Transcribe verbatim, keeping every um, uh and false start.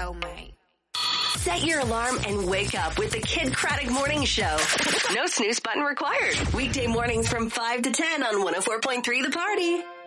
go, mate. Set your alarm and wake up with the Kid Craddock Morning Show. No snooze button required. Weekday mornings from five to ten on one oh four point three The Party.